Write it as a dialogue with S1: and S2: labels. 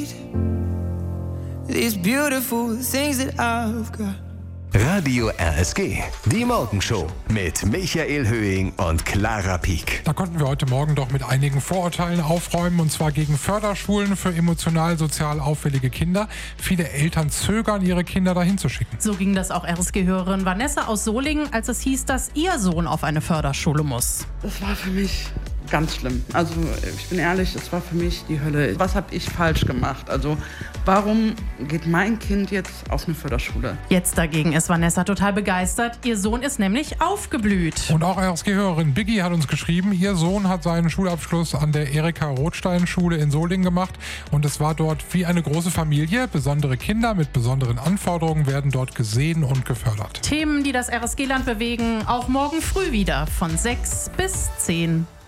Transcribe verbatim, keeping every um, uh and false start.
S1: These beautiful things that I've got.
S2: Radio R S G, die Morgenshow mit Michael Höhing und Clara Pieck.
S3: Da konnten wir heute Morgen doch mit einigen Vorurteilen aufräumen, und zwar gegen Förderschulen für emotional-sozial auffällige Kinder. Viele Eltern zögern, ihre Kinder dahin zu schicken.
S4: So ging das auch R S G-Hörerin Vanessa aus Solingen, als es hieß, dass ihr Sohn auf eine Förderschule muss.
S5: Das war für mich ganz schlimm. Also ich bin ehrlich, es war für mich die Hölle. Was habe ich falsch gemacht? Also warum geht mein Kind jetzt auf eine Förderschule?
S4: Jetzt dagegen ist Vanessa total begeistert. Ihr Sohn ist nämlich aufgeblüht.
S3: Und auch R S G-Hörerin Biggie hat uns geschrieben, ihr Sohn hat seinen Schulabschluss an der Erika-Rothstein-Schule in Solingen gemacht und es war dort wie eine große Familie. Besondere Kinder mit besonderen Anforderungen werden dort gesehen und gefördert.
S4: Themen, die das R S G-Land bewegen, auch morgen früh wieder von sechs bis zehn.